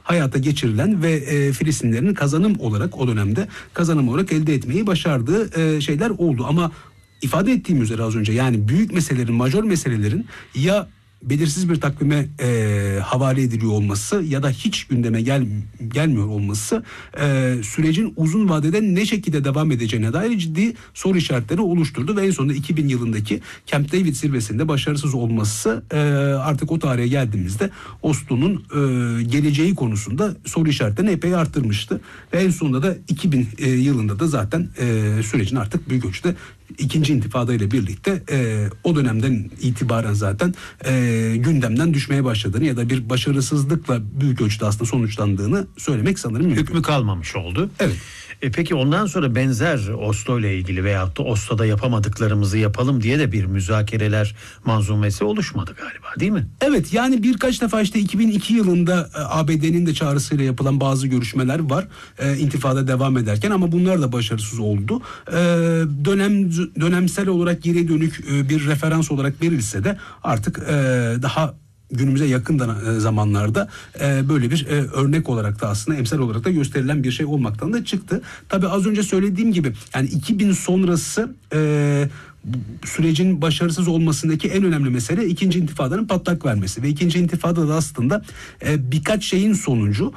hayata geçirilen ve Filistinlerin kazanım olarak o dönemde kazanım olarak elde etmeyi başardığı şeyler oldu. Ama ifade ettiğim üzere az önce, yani büyük meselelerin, majör meselelerin ya belirsiz bir takvime havale ediliyor olması ya da hiç gündeme gelmiyor olması sürecin uzun vadede ne şekilde devam edeceğine dair ciddi soru işaretleri oluşturdu ve en sonunda 2000 yılındaki Camp David zirvesinde başarısız olması artık o tarihe geldiğimizde Oslo'nun geleceği konusunda soru işaretlerini epey arttırmıştı ve en sonunda da 2000 yılında da zaten sürecin artık büyük ölçüde İkinci İntifada ile birlikte o dönemden itibaren zaten gündemden düşmeye başladığını ya da bir başarısızlıkla büyük ölçüde aslında sonuçlandığını söylemek sanırım mümkün. Hükmü kalmamış oldu. Evet. Peki ondan sonra benzer Oslo ile ilgili veyahut da Oslo'da yapamadıklarımızı yapalım diye de bir müzakereler manzumesi oluşmadı galiba, değil mi? Evet, yani birkaç defa işte 2002 yılında ABD'nin de çağrısıyla yapılan bazı görüşmeler var intifada devam ederken, ama bunlar da başarısız oldu. Dönemsel olarak geriye dönük bir referans olarak verilse de artık daha günümüze yakın zamanlarda böyle bir örnek olarak da aslında emsal olarak da gösterilen bir şey olmaktan da çıktı. Tabii az önce söylediğim gibi yani 2000 sonrası sürecin başarısız olmasındaki en önemli mesele ikinci intifadanın patlak vermesi ve ikinci intifada da aslında birkaç şeyin sonucu.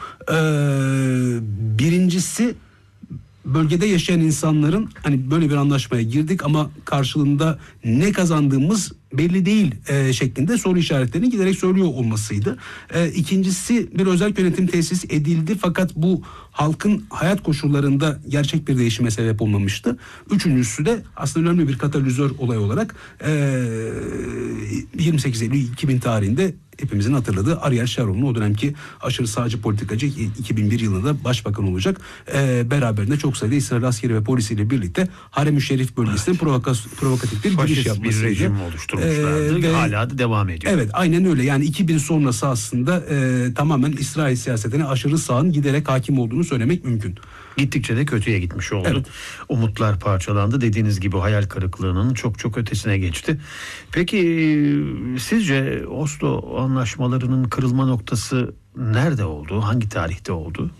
Birincisi, bölgede yaşayan insanların hani böyle bir anlaşmaya girdik ama karşılığında ne kazandığımız belli değil şeklinde soru işaretlerini giderek söylüyor olmasıydı. İkincisi, bir özel yönetim tesis edildi fakat bu halkın hayat koşullarında gerçek bir değişime sebep olmamıştı. Üçüncüsü de aslında önemli bir katalizör olay olarak 28 Eylül 2000 tarihinde hepimizin hatırladığı Ariel Sharon'un, o dönemki aşırı sağcı politikacı, 2001 yılında başbakan olacak, beraberinde çok sayıda İsrail askeri ve polisiyle birlikte Harem-i Şerif bölgesinde provokatif bir giriş yapmasıydı. Bir rejim oluşturmuşlardı. Hala da devam ediyor. Evet, aynen öyle. Yani 2000 sonrası aslında tamamen İsrail siyasetine aşırı sağın giderek hakim olduğunu söylemek mümkün. Gittikçe de kötüye gitmiş oldu. Evet. Umutlar parçalandı. Dediğiniz gibi hayal kırıklığının çok çok ötesine geçti. Peki sizce Oslo anlaşmalarının kırılma noktası nerede oldu? Hangi tarihte oldu?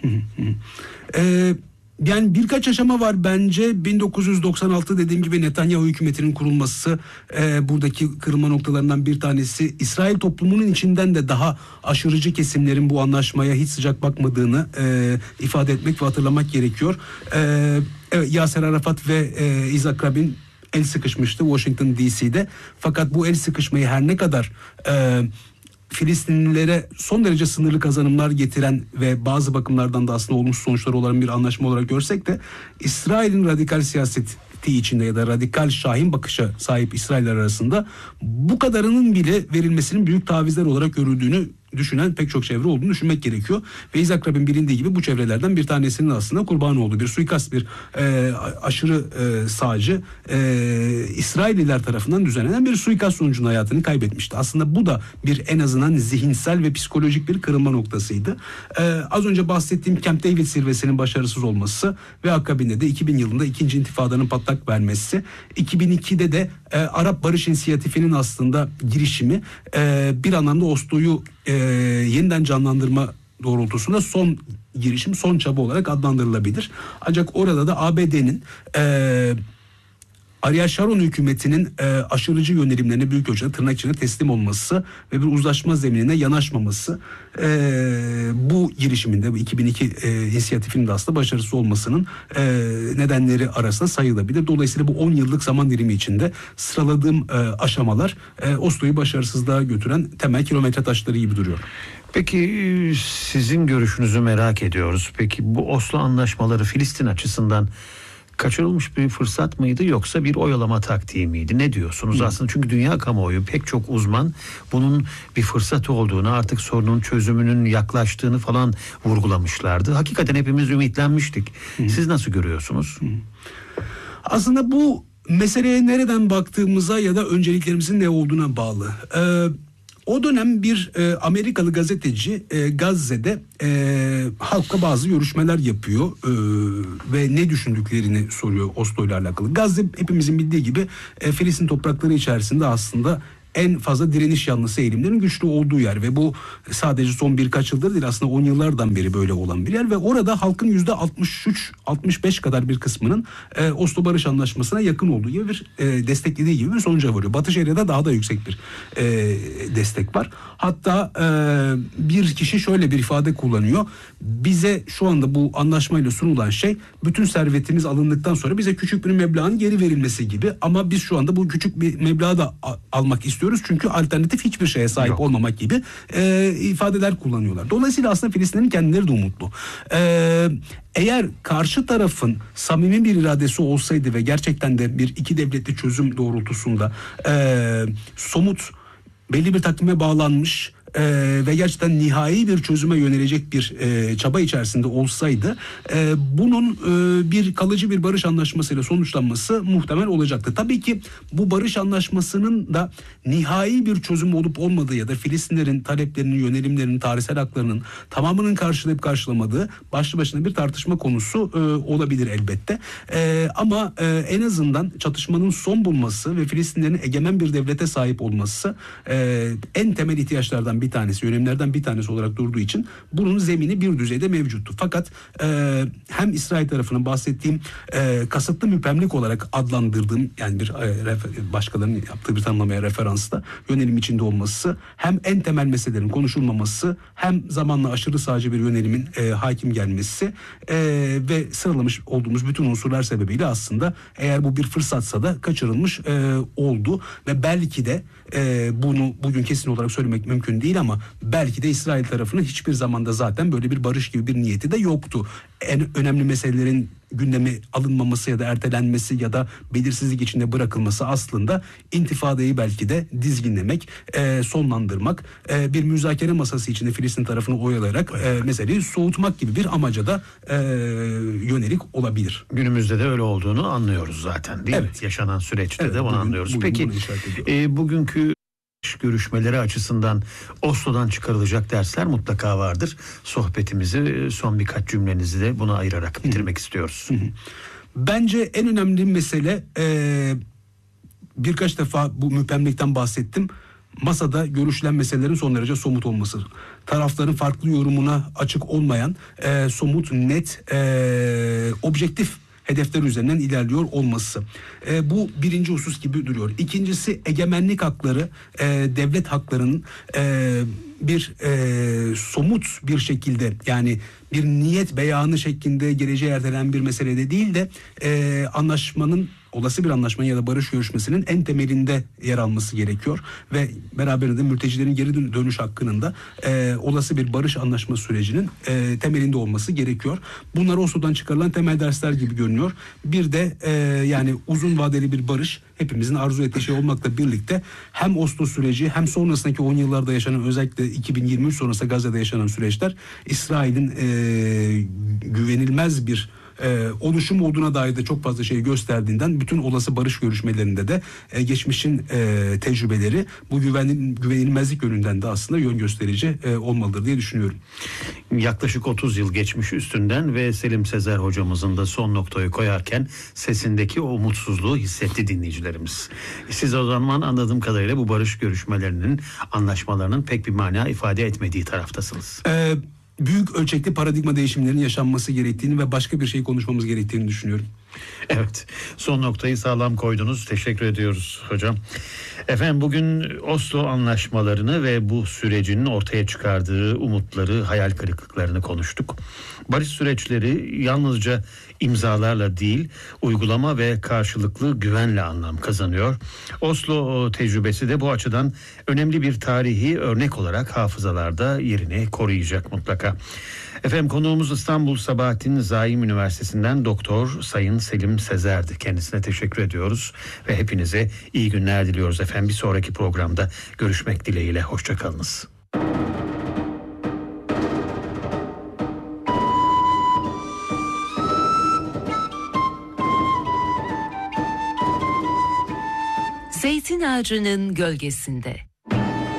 Yani birkaç aşama var bence. 1996 dediğim gibi Netanyahu hükümetinin kurulması buradaki kırılma noktalarından bir tanesi. İsrail toplumunun içinden de daha aşırıcı kesimlerin bu anlaşmaya hiç sıcak bakmadığını ifade etmek ve hatırlamak gerekiyor. Evet, Yasser Arafat ve Yitzhak Rabin el sıkışmıştı Washington DC'de. Fakat bu el sıkışmayı her ne kadar Filistinlilere son derece sınırlı kazanımlar getiren ve bazı bakımlardan da aslında olumsuz sonuçları olan bir anlaşma olarak görsek de İsrail'in radikal siyaseti içinde ya da radikal şahin bakışa sahip İsrailler arasında bu kadarının bile verilmesinin büyük tavizler olarak görüldüğünü düşünen pek çok çevre olduğunu düşünmek gerekiyor. Ve Yitzhak Rabin bilindiği gibi bu çevrelerden bir tanesinin aslında kurbanı oldu. Bir suikast, bir aşırı sağcı İsrailliler tarafından düzenlenen bir suikast sonucunda hayatını kaybetmişti. Aslında bu da bir en azından zihinsel ve psikolojik bir kırılma noktasıydı. Az önce bahsettiğim Camp David zirvesinin başarısız olması ve akabinde de 2000 yılında ikinci intifadanın patlak vermesi, 2002'de de Arap Barış İnisiyatifi'nin aslında girişimi bir anlamda Oslo'yu yeniden canlandırma doğrultusunda son girişim, son çaba olarak adlandırılabilir. Ancak orada da ABD'nin Ariel Sharon hükümetinin aşırıcı yönelimlerine büyük ölçüde tırnak içinde teslim olması ve bir uzlaşma zeminine yanaşmaması bu girişiminde, bu 2002 inisiyatifinin de aslında başarısız olmasının nedenleri arasında sayılabilir. Dolayısıyla bu 10 yıllık zaman dilimi içinde sıraladığım aşamalar Oslo'yu başarısızlığa götüren temel kilometre taşları gibi duruyor. Peki sizin görüşünüzü merak ediyoruz. Peki bu Oslo anlaşmaları Filistin açısından kaçırılmış bir fırsat mıydı yoksa bir oyalama taktiği miydi? Ne diyorsunuz aslında? Çünkü dünya kamuoyu, pek çok uzman bunun bir fırsat olduğunu, artık sorunun çözümünün yaklaştığını falan vurgulamışlardı. Hakikaten hepimiz ümitlenmiştik. Siz nasıl görüyorsunuz? Aslında bu meseleye nereden baktığımıza ya da önceliklerimizin ne olduğuna bağlı. O dönem bir Amerikalı gazeteci Gazze'de halkla bazı görüşmeler yapıyor ve ne düşündüklerini soruyor Oslo ile alakalı. Gazze hepimizin bildiği gibi Filistin toprakları içerisinde aslında en fazla direniş yanlısı eğilimlerin güçlü olduğu yer ve bu sadece son birkaç yıldır değil, aslında 10 yıllardan beri böyle olan bir yer ve orada halkın %63-65 kadar bir kısmının Oslo Barış Anlaşması'na yakın olduğu gibi bir desteklediği gibi bir sonuca varıyor. Batı Şeria'da daha da yüksek bir destek var. Hatta bir kişi şöyle bir ifade kullanıyor. Bize şu anda bu anlaşmayla sunulan şey bütün servetimiz alındıktan sonra bize küçük bir meblağın geri verilmesi gibi, ama biz şu anda bu küçük bir meblağı da almak istiyoruz çünkü alternatif hiçbir şeye sahip olmamak gibi ifadeler kullanıyorlar. Dolayısıyla aslında Filistinlerin kendileri de umutlu. Eğer karşı tarafın samimi bir iradesi olsaydı ve gerçekten de bir iki devletli çözüm doğrultusunda somut belli bir takvime bağlanmış ve gerçekten nihai bir çözüme yönelecek bir çaba içerisinde olsaydı bunun bir kalıcı bir barış anlaşmasıyla sonuçlanması muhtemel olacaktı. Tabii ki bu barış anlaşmasının da nihai bir çözüm olup olmadığı ya da Filistinlerin taleplerinin, yönelimlerinin, tarihsel haklarının tamamının karşılayıp karşılamadığı başlı başına bir tartışma konusu olabilir elbette. Ama en azından çatışmanın son bulması ve Filistinlerin egemen bir devlete sahip olması en temel ihtiyaçlardan bir tanesi, yönelimlerden bir tanesi olarak durduğu için bunun zemini bir düzeyde mevcuttu. Fakat hem İsrail tarafının bahsettiğim kasıtlı müpemlik olarak adlandırdığım, yani bir başkalarının yaptığı bir tanımlamaya referansta yönelim içinde olması, hem en temel meselelerin konuşulmaması, hem zamanla aşırı sağcı bir yönelimin hakim gelmesi ve sıralamış olduğumuz bütün unsurlar sebebiyle aslında eğer bu bir fırsatsa da kaçırılmış oldu ve belki de bunu bugün kesin olarak söylemek mümkün değil ama belki de İsrail tarafının hiçbir zamanda zaten böyle bir barış gibi bir niyeti de yoktu. En önemli meselelerin gündeme alınmaması ya da ertelenmesi ya da belirsizlik içinde bırakılması aslında intifadayı belki de dizginlemek, sonlandırmak, bir müzakere masası içinde Filistin tarafını oyalayarak meseleyi soğutmak gibi bir amaca da yönelik olabilir. Günümüzde de öyle olduğunu anlıyoruz zaten, değil mi? Yaşanan süreçte de bunu anlıyoruz. Peki bugünkü görüşmeleri açısından Oslo'dan çıkarılacak dersler mutlaka vardır. Sohbetimizi son birkaç cümlenizi de buna ayırarak bitirmek istiyoruz. Bence en önemli mesele, birkaç defa bu müpemlikten bahsettim. Masada görüşülen meselelerin son derece somut olması. Tarafların farklı yorumuna açık olmayan, somut, net, objektif hedefler üzerinden ilerliyor olması. Bu birinci husus gibi duruyor. İkincisi, egemenlik hakları, devlet haklarının bir somut bir şekilde, yani bir niyet beyanı şeklinde geleceğe ertelenen bir meselede değil de anlaşmanın, olası bir anlaşmanın ya da barış görüşmesinin en temelinde yer alması gerekiyor ve beraberinde mültecilerin geri dönüş hakkının da olası bir barış anlaşma sürecinin temelinde olması gerekiyor. Bunlar Oslo'dan çıkarılan temel dersler gibi görünüyor. Bir de yani uzun vadeli bir barış hepimizin arzu ettiği şey olmakla birlikte hem Oslo süreci hem sonrasındaki 10 yıllarda yaşanan, özellikle 2023 sonrası Gazze'de yaşanan süreçler İsrail'in güvenilmez bir oluşum olduğuna dair de çok fazla şey gösterdiğinden bütün olası barış görüşmelerinde de geçmişin tecrübeleri bu güvenilmezlik yönünden de aslında yön gösterici olmalıdır diye düşünüyorum. Yaklaşık 30 yıl geçmiş üstünden ve Selim Sezer hocamızın da son noktayı koyarken sesindeki o umutsuzluğu hissetti dinleyicilerimiz. Siz o zaman anladığım kadarıyla bu barış görüşmelerinin, anlaşmalarının pek bir mana ifade etmediği taraftasınız. Büyük ölçekli paradigma değişimlerinin yaşanması gerektiğini ve başka bir şey konuşmamız gerektiğini düşünüyorum. Evet, son noktayı sağlam koydunuz. Teşekkür ediyoruz hocam. Efendim, bugün Oslo anlaşmalarını ve bu sürecin ortaya çıkardığı umutları, hayal kırıklıklarını konuştuk. Barış süreçleri yalnızca imzalarla değil, uygulama ve karşılıklı güvenle anlam kazanıyor. Oslo tecrübesi de bu açıdan önemli bir tarihi örnek olarak hafızalarda yerini koruyacak mutlaka. Efendim, konuğumuz İstanbul Sabahattin Zaim Üniversitesi'nden Doktor Sayın Selim Sezer'di. Kendisine teşekkür ediyoruz ve hepinize iyi günler diliyoruz efendim. Bir sonraki programda görüşmek dileğiyle. Hoşçakalınız. Zeytin ağacının gölgesinde.